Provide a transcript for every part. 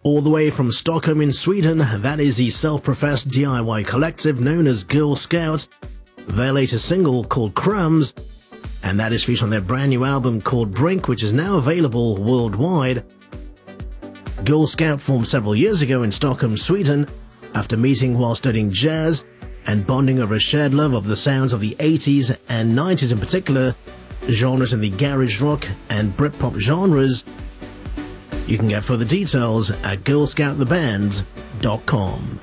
All the way from Stockholm in Sweden, that is the self-professed DIY collective known as Girl Scouts. Their latest single called Crumbs, and that is featured on their brand new album called Brink, which is now available worldwide. Girl Scout formed several years ago in Stockholm, Sweden, after meeting while studying jazz and bonding over a shared love of the sounds of the 80s and 90s in particular, genres in the garage rock and Britpop genres. You can get further details at girlscouttheband.com.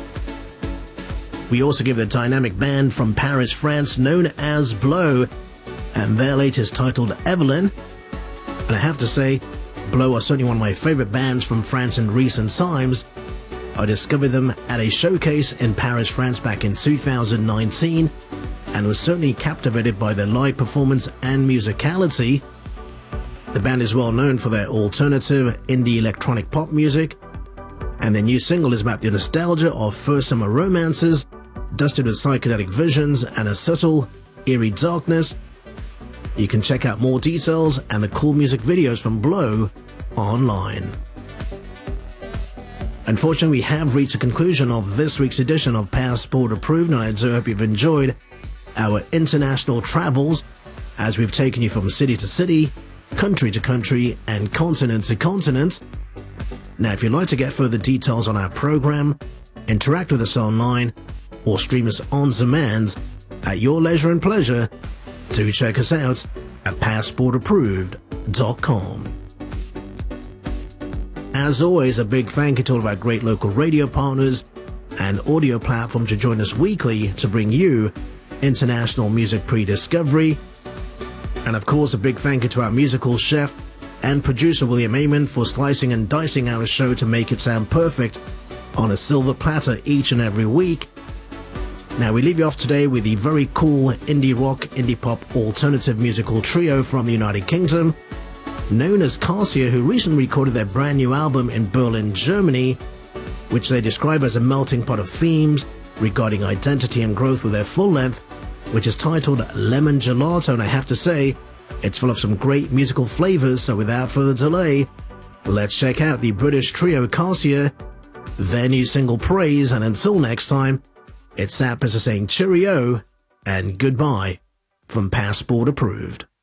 We also give the dynamic band from Paris, France known as Blow, and their latest titled Evelyn. And I have to say, Blow are certainly one of my favorite bands from France in recent times. I discovered them at a showcase in Paris, France back in 2019 and was certainly captivated by their live performance and musicality. The band is well known for their alternative indie electronic pop music, and their new single is about the nostalgia of first summer romances, dusted with psychedelic visions and a subtle, eerie darkness. You can check out more details and the cool music videos from Blow online. Unfortunately, we have reached the conclusion of this week's edition of Passport Approved, and I do hope you've enjoyed our international travels as we've taken you from city to city, country to country, and continent to continent. Now, if you'd like to get further details on our program, interact with us online, or stream us on demand at your leisure and pleasure, do check us out at passportapproved.com. As always, a big thank you to all of our great local radio partners and audio platforms who join us weekly to bring you international music pre-discovery. And of course, a big thank you to our musical chef and producer William Amon for slicing and dicing our show to make it sound perfect on a silver platter each and every week. Now, we leave you off today with the very cool indie rock, indie pop alternative musical trio from the United Kingdom, known as Cassia, who recently recorded their brand new album in Berlin, Germany, which they describe as a melting pot of themes regarding identity and growth with their full length, which is titled Lemon Gelato, and I have to say, it's full of some great musical flavors, so without further delay, let's check out the British trio Cassia, their new single Praise, and until next time, it's Sap saying cheerio and goodbye from Passport Approved.